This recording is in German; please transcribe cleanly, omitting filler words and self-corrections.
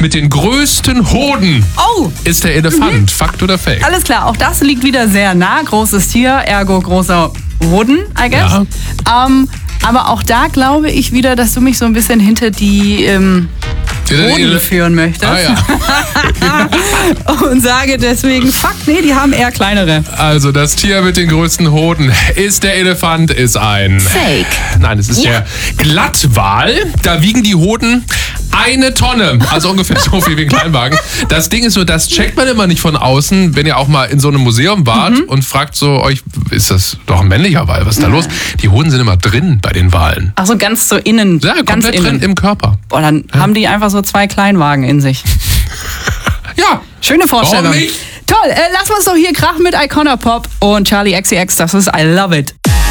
mit den größten Hoden ist der Elefant. Fakt oder Fake? Alles klar, auch das liegt wieder sehr nah. Großes Tier, ergo großer Hoden, I guess. Ja. Aber auch da glaube ich wieder, dass du mich so ein bisschen hinter die Hoden führen möchtest. Ah, ja. Und sage deswegen, fuck, nee, die haben eher kleinere. Also das Tier mit den größten Hoden ist der Elefant, ist ein... Fake. Nein, es ist der Glattwal. Da wiegen die Hoden 1 Tonne. Also ungefähr so viel wie ein Kleinwagen. Das Ding ist so, das checkt man immer nicht von außen, wenn ihr auch mal in so einem Museum wart und fragt so euch, ist das doch ein männlicher Wal? Was ist da los? Die Hoden sind immer drin bei den Walen. Ach so, ganz so innen. Ja, ganz komplett innen. drin im Körper. Boah, dann haben die einfach so 2 Kleinwagen in sich. Ja. Schöne Vorstellung. Warum nicht? Toll, lass uns doch hier krachen mit Icona Pop und Charlie XCX. Das ist I Love It.